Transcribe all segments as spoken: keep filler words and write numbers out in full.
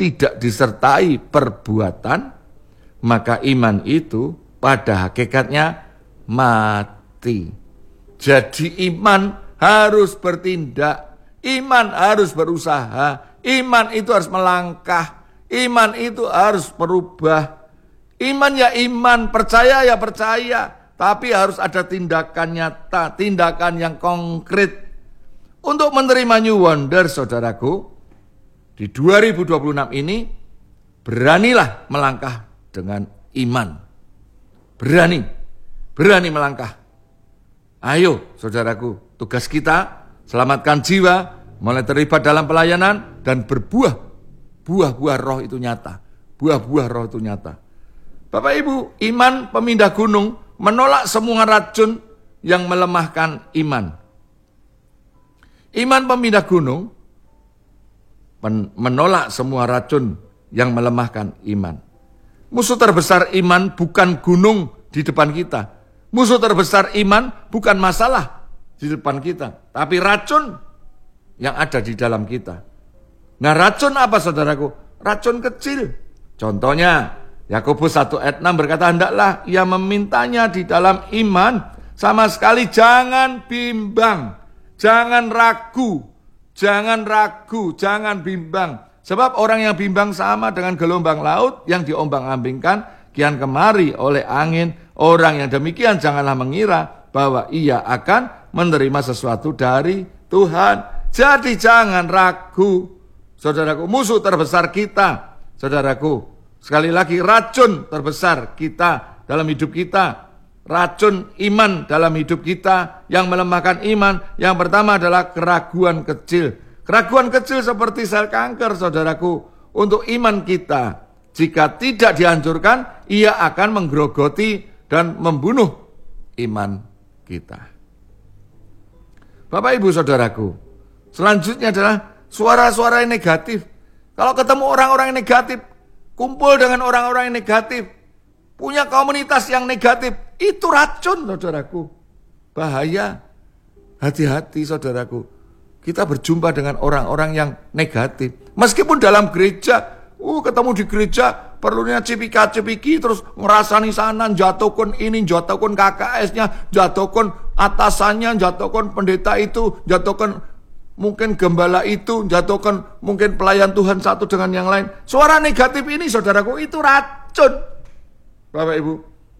tidak disertai perbuatan, maka iman itu pada hakikatnya mati. Jadi iman harus bertindak, iman harus berusaha, iman itu harus melangkah, iman itu harus berubah. Iman ya iman, percaya ya percaya, tapi harus ada tindakan nyata, tindakan yang konkret. Untuk menerima New Wonder, saudaraku, di dua ribu dua puluh enam ini, beranilah melangkah dengan iman. Berani, berani melangkah. Ayo, saudaraku, tugas kita, selamatkan jiwa, mulai terlibat dalam pelayanan, dan berbuah. Buah-buah roh itu nyata. Buah-buah roh itu nyata. Bapak Ibu, iman pemindah gunung menolak semua racun yang melemahkan iman. Iman pemindah gunung menolak semua racun yang melemahkan iman. Musuh terbesar iman bukan gunung di depan kita. Musuh terbesar iman bukan masalah di depan kita, tapi racun yang ada di dalam kita. Nah, racun apa, saudaraku? Racun kecil. Contohnya, Yakobus satu ayat enam berkata, hendaklah ia memintanya di dalam iman, sama sekali jangan bimbang, jangan ragu, jangan ragu, jangan bimbang. Sebab orang yang bimbang sama dengan gelombang laut yang diombang-ambingkan kian kemari oleh angin. Orang yang demikian janganlah mengira bahwa ia akan menerima sesuatu dari Tuhan. Jadi jangan ragu, saudaraku. Musuh terbesar kita, saudaraku, sekali lagi, racun terbesar kita dalam hidup kita, racun iman dalam hidup kita yang melemahkan iman. Yang pertama adalah keraguan kecil. Keraguan kecil seperti sel kanker, saudaraku. Untuk iman kita, jika tidak dihancurkan, ia akan menggerogoti dan membunuh iman kita. Bapak Ibu saudaraku, selanjutnya adalah suara-suara yang negatif. Kalau ketemu orang-orang yang negatif, kumpul dengan orang-orang yang negatif, punya komunitas yang negatif, itu racun, saudaraku. Bahaya. Hati-hati, saudaraku. Kita berjumpa dengan orang-orang yang negatif. Meskipun dalam gereja, uh, ketemu di gereja, perlunya cipika-cipiki, terus ngerasani sana, jatuhkan ini, jatuhkan K K S-nya, jatuhkan atasannya, jatuhkan pendeta itu, jatuhkan mungkin gembala itu, jatuhkan mungkin pelayan Tuhan satu dengan yang lain. Suara negatif ini, saudaraku, itu racun. Bapak Ibu,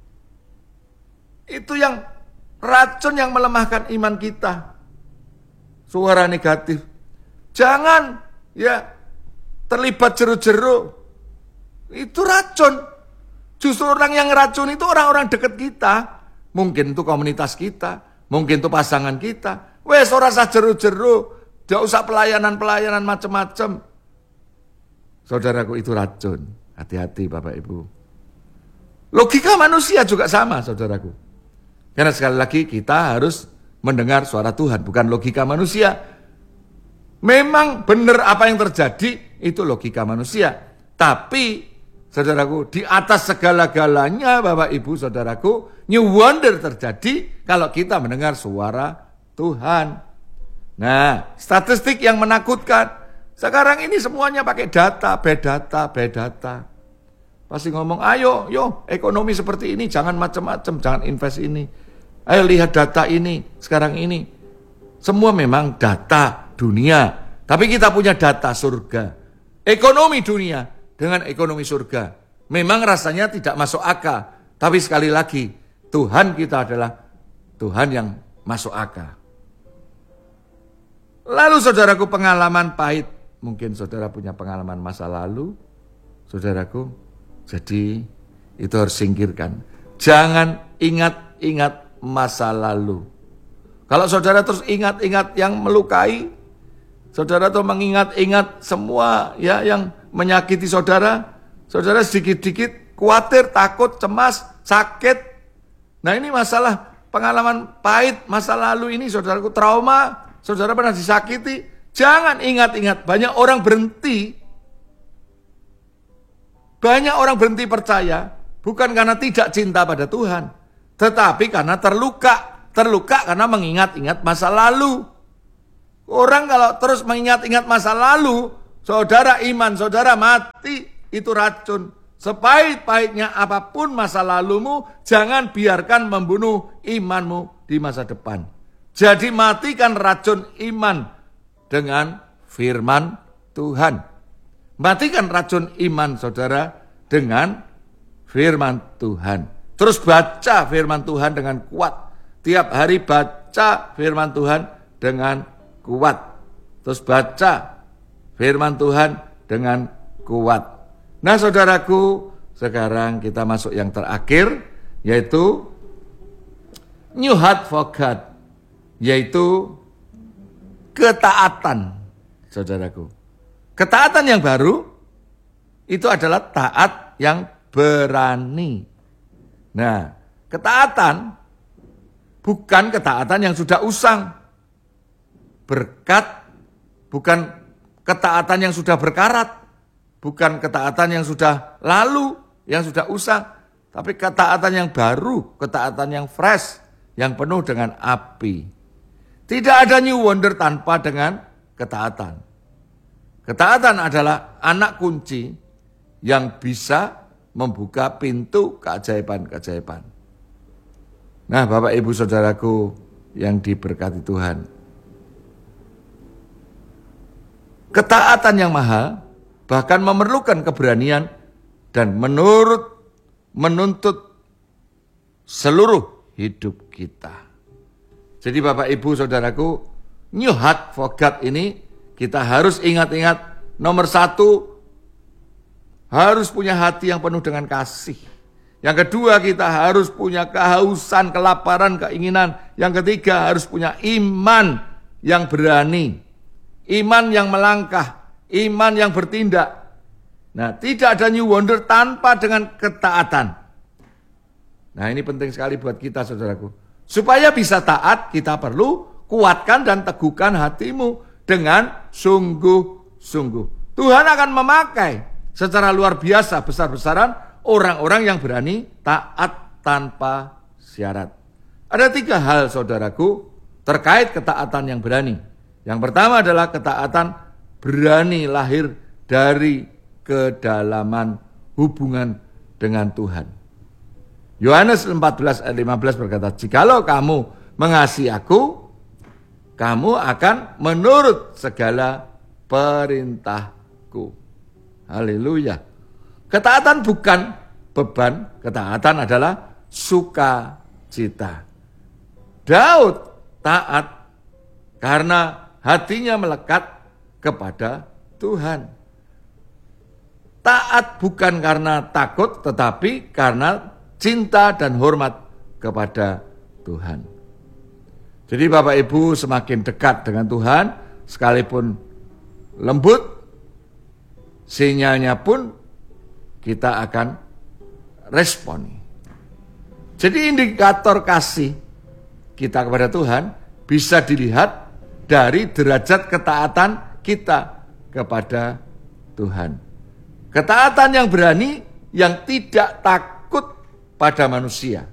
itu yang racun yang melemahkan iman kita. Suara negatif. Jangan ya terlibat jeru-jeru. Itu racun. Justru orang yang racun itu orang-orang dekat kita. Mungkin itu komunitas kita, mungkin itu pasangan kita. Wes ora usah jeru-jeru, tidak usah pelayanan-pelayanan macam-macam. Saudaraku, itu racun. Hati-hati Bapak Ibu. Logika manusia juga sama, saudaraku. Karena sekali lagi kita harus mendengar suara Tuhan, bukan logika manusia. Memang benar apa yang terjadi, itu logika manusia. Tapi, saudaraku, di atas segala-galanya, Bapak Ibu, saudaraku, New Wonder terjadi kalau kita mendengar suara Tuhan. Nah, statistik yang menakutkan. Sekarang ini semuanya pakai data, bad data, bad data. Pasti ngomong, ayo, yo, ekonomi seperti ini, jangan macam-macam, jangan invest ini. Ayo lihat data ini, sekarang ini. Semua memang data dunia. Tapi kita punya data surga. Ekonomi dunia dengan ekonomi surga. Memang rasanya tidak masuk akal. Tapi sekali lagi, Tuhan kita adalah Tuhan yang masuk akal. Lalu saudaraku, pengalaman pahit. Mungkin saudara punya pengalaman masa lalu. Saudaraku, jadi itu harus singkirkan. Jangan ingat-ingat masa lalu. Kalau saudara terus ingat-ingat yang melukai, saudara tuh mengingat-ingat semua ya yang menyakiti saudara, saudara sedikit-sedikit khawatir, takut, cemas, sakit. Nah, ini masalah pengalaman pahit masa lalu ini, saudaraku, trauma, saudara pernah disakiti. Jangan ingat-ingat. Banyak orang berhenti. Banyak orang berhenti percaya bukan karena tidak cinta pada Tuhan, tetapi karena terluka. Terluka karena mengingat-ingat masa lalu. Orang kalau terus mengingat-ingat masa lalu, saudara iman, saudara mati, itu racun. Sepahit-pahitnya apapun masa lalumu, jangan biarkan membunuh imanmu di masa depan. Jadi matikan racun iman dengan firman Tuhan. Matikan racun iman saudara dengan firman Tuhan. Terus baca firman Tuhan dengan kuat. Tiap hari baca firman Tuhan dengan kuat. Terus baca firman Tuhan dengan kuat. Nah saudaraku, sekarang kita masuk yang terakhir, yaitu New Heart for God, yaitu ketaatan, saudaraku. Ketaatan yang baru, itu adalah taat yang berani. Nah, ketaatan bukan ketaatan yang sudah usang. Berkat, bukan ketaatan yang sudah berkarat. Bukan ketaatan yang sudah lalu, yang sudah usang, tapi ketaatan yang baru, ketaatan yang fresh, yang penuh dengan api. Tidak ada new wonder tanpa dengan ketaatan. Ketaatan adalah anak kunci yang bisa membuka pintu keajaiban-keajaiban. Nah, Bapak Ibu Saudaraku yang diberkati Tuhan. Ketaatan yang mahal bahkan memerlukan keberanian dan menurut menuntut seluruh hidup kita. Jadi Bapak Ibu Saudaraku, New Heart for God ini kita harus ingat-ingat, nomor satu, harus punya hati yang penuh dengan kasih. Yang kedua, kita harus punya kehausan, kelaparan, keinginan. Yang ketiga, harus punya iman yang berani, iman yang melangkah, iman yang bertindak. Nah, tidak ada new wonder tanpa dengan ketaatan. Nah, ini penting sekali buat kita, saudaraku. Supaya bisa taat, kita perlu kuatkan dan teguhkan hatimu dengan sungguh-sungguh. Tuhan akan memakai secara luar biasa, besar-besaran, orang-orang yang berani taat tanpa syarat. Ada tiga hal, saudaraku, terkait ketaatan yang berani. Yang pertama adalah ketaatan berani lahir dari kedalaman hubungan dengan Tuhan. Yohanes empat belas ayat lima belas berkata, "Jikalau kamu mengasihi aku, kamu akan menurut segala perintahku." Haleluya. Ketaatan bukan beban, ketaatan adalah sukacita. Daud taat karena hatinya melekat kepada Tuhan. Taat bukan karena takut, tetapi karena cinta dan hormat kepada Tuhan. Jadi Bapak Ibu semakin dekat dengan Tuhan, sekalipun lembut, sinyalnya pun kita akan responi. Jadi indikator kasih kita kepada Tuhan bisa dilihat dari derajat ketaatan kita kepada Tuhan. Ketaatan yang berani, yang tidak takut pada manusia.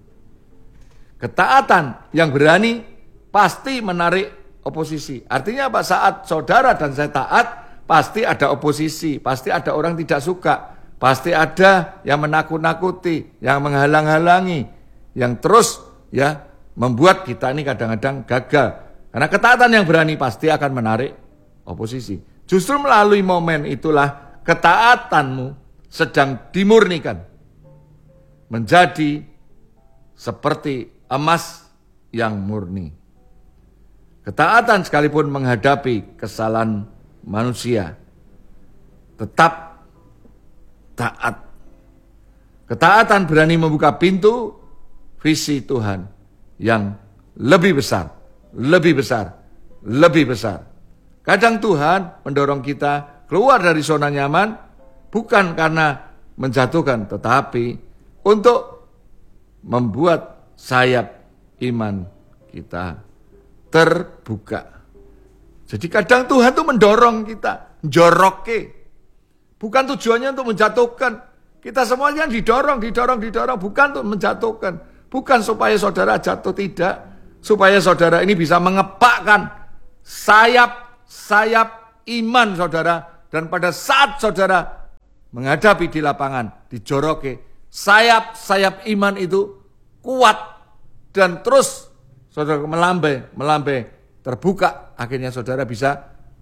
Ketaatan yang berani pasti menarik oposisi. Artinya apa? Saat saudara dan saya taat, pasti ada oposisi, pasti ada orang tidak suka, pasti ada yang menakut-nakuti, yang menghalang-halangi, yang terus ya membuat kita ini kadang-kadang gagal. Karena ketaatan yang berani pasti akan menarik oposisi. Justru melalui momen itulah ketaatanmu sedang dimurnikan menjadi seperti emas yang murni. Ketaatan sekalipun menghadapi kesalahan manusia, tetap taat. Ketaatan berani membuka pintu visi Tuhan yang lebih besar, lebih besar, lebih besar. Kadang Tuhan mendorong kita keluar dari zona nyaman bukan karena menjatuhkan, tetapi untuk membuat sayap iman kita terbuka. Jadi kadang Tuhan tuh mendorong kita, njoroke. Bukan tujuannya untuk menjatuhkan. Kita semuanya didorong, didorong, didorong. Bukan untuk menjatuhkan. Bukan supaya saudara jatuh, tidak. Supaya saudara ini bisa mengepakkan sayap-sayap iman saudara Dan pada saat saudara menghadapi di lapangan, di joroke, sayap-sayap iman itu kuat dan terus saudara melambai, melambai, terbuka, akhirnya saudara bisa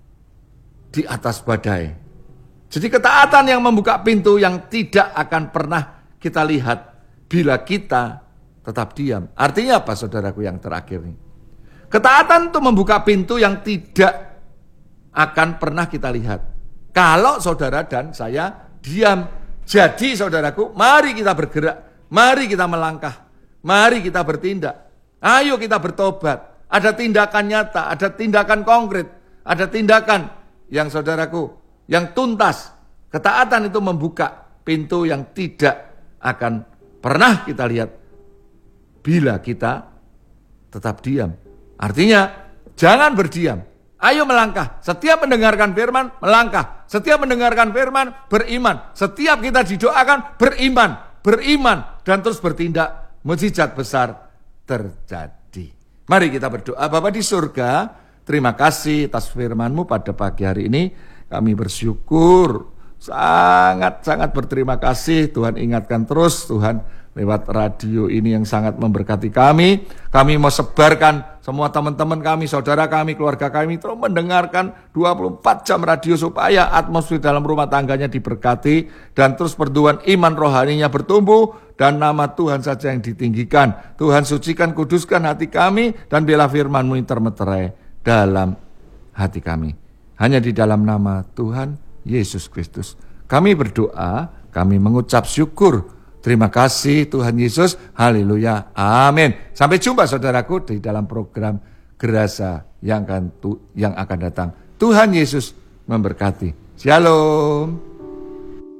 di atas badai. Jadi ketaatan yang membuka pintu yang tidak akan pernah kita lihat bila kita tetap diam. Artinya apa saudaraku yang terakhir ini? Ketaatan itu membuka pintu yang tidak akan pernah kita lihat. Kalau saudara dan saya diam. Jadi saudaraku, mari kita bergerak. Mari kita melangkah. Mari kita bertindak. Ayo kita bertobat. Ada tindakan nyata, ada tindakan konkret. Ada tindakan yang saudaraku, yang tuntas. Ketaatan itu membuka pintu yang tidak akan pernah kita lihat bila kita tetap diam. Artinya, jangan berdiam. Ayo melangkah. Setiap mendengarkan firman, melangkah. Setiap mendengarkan firman, beriman. Setiap kita didoakan, beriman. Beriman. Dan terus bertindak. Mukjizat besar terjadi. Mari kita berdoa. Bapa di surga, terima kasih atas firman-Mu pada pagi hari ini. Kami bersyukur. Sangat-sangat berterima kasih. Tuhan ingatkan terus, Tuhan, lewat radio ini yang sangat memberkati kami. Kami mau sebarkan semua teman-teman kami, saudara kami, keluarga kami terus mendengarkan dua puluh empat jam radio supaya atmosfer dalam rumah tangganya diberkati dan terus pertumbuhan iman rohaninya bertumbuh dan nama Tuhan saja yang ditinggikan. Tuhan sucikan, kuduskan hati kami dan biarlah firman-Mu termeterai dalam hati kami. Hanya di dalam nama Tuhan Yesus Kristus kami berdoa, kami mengucap syukur. Terima kasih Tuhan Yesus. Haleluya. Amin. Sampai jumpa saudaraku di dalam program Gerasa yang akan yang akan datang. Tuhan Yesus memberkati. Shalom.